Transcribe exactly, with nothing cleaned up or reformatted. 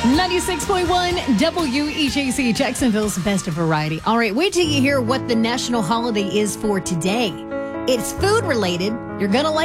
ninety-six point one W E J C, Jacksonville's best of variety. All right, wait till you hear what the national holiday is for today. It's food related. You're going to like